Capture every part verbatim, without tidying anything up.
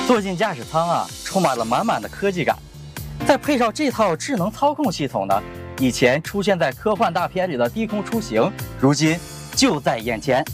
坐进驾驶舱啊，充满了满满的科技感。再配上这套智能操控系统呢，以前出现在科幻大片里的低空出行，如今就在眼前。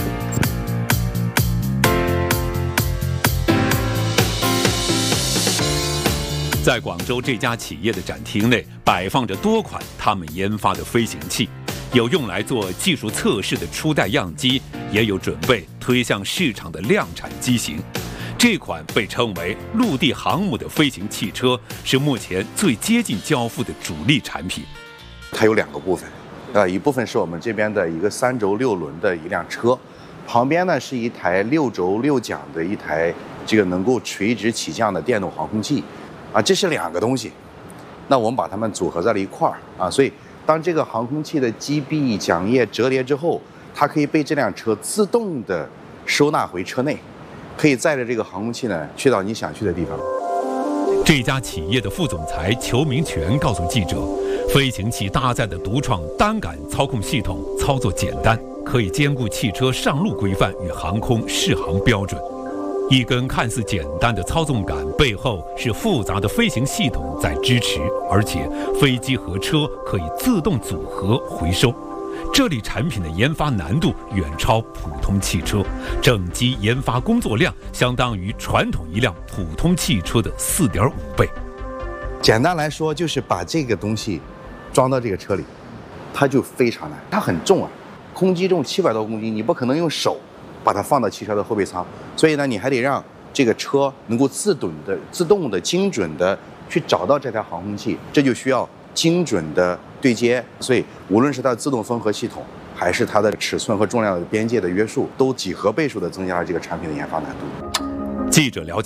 在广州这家企业的展厅内，摆放着多款他们研发的飞行器，有用来做技术测试的初代样机，也有准备推向市场的量产机型。这款被称为陆地航母的飞行汽车，是目前最接近交付的主力产品。 它有两个部分，呃，一部分是我们这边的一个三轴六轮的一辆车，旁边呢是一台六轴六桨的一台这个能够垂直起降的电动航空器，啊，这是两个东西。那我们把它们组合在了一块儿啊，所以当这个航空器的机臂、桨叶折叠之后，它可以被这辆车自动的收纳回车内。可以载着这个航空器呢，去到你想去的地方。 这家企业的副总裁裘明全告诉记者，飞行器搭载的独创单杆操控系统操作简单，可以兼顾汽车上路规范与航空适航标准。一根看似简单的操纵杆背后是复杂的飞行系统在支持，而且飞机和车可以自动组合回收。这类产品的研发难度远超普通汽车，整机研发工作量相当于传统一辆普通汽车的 四点五 倍。 简单来说，就是把这个东西装到这个车里，它就非常难，它很重啊，空机重七百多公斤，你不可能用手把它放到汽车的后备舱，所以呢，你还得让这个车能够自动的、自动的、精准的去找到这台航空器，这就需要精准的对接，所以无论是它的自动缝合系统，还是它的尺寸和重量的边界的约束，都几何倍数的增加了这个产品的研发难度。 记者了解。